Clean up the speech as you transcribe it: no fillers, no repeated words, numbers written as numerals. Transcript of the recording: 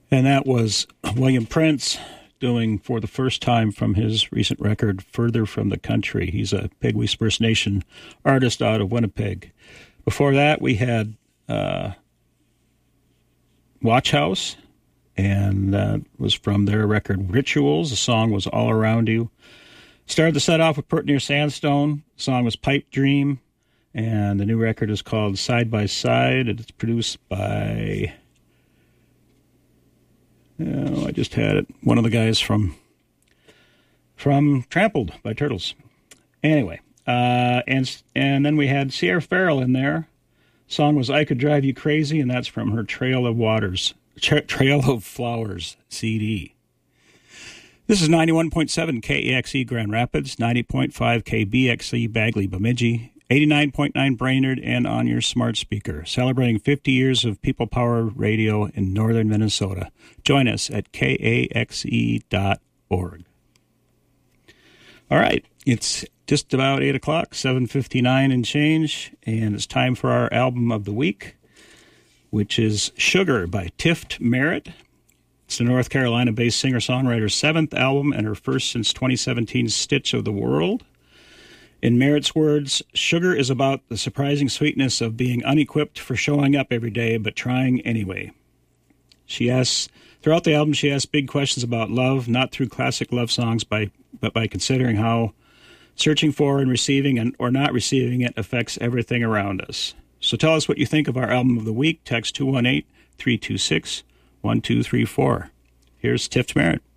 And that was William Prince doing For the First Time from his recent record, Further from the Country. He's a Pig Whisperers Nation artist out of Winnipeg. Before that, we had Watch House, and that was from their record Rituals. The song was All Around You. Started the set off with Pert Near Sandstone. The song was Pipe Dream, and the new record is called Side by Side, and it's produced by... I just had it. One of the guys from Trampled by Turtles. Anyway, and then we had Sierra Farrell in there. The song was I Could Drive You Crazy, and that's from her Trail of Flowers CD. This is 91.7 KEXE Grand Rapids, 90.5 KBXE Bagley Bemidji, 89.9 Brainerd, and on your smart speaker, celebrating 50 years of People Power Radio in northern Minnesota. Join us at kaxe.org. All right, it's just about 8 o'clock, 7:59 and change, and it's time for our album of the week, which is Sugar by Tift Merritt. It's the North Carolina-based singer-songwriter's seventh album and her first since 2017's Stitch of the World. In Merritt's words, Sugar is about the surprising sweetness of being unequipped for showing up every day, but trying anyway. Throughout the album, she asks big questions about love, not through classic love songs, but by considering how searching for and receiving or not receiving it affects everything around us. So tell us what you think of our album of the week. Text 218-326-1234. Here's Tift Merritt.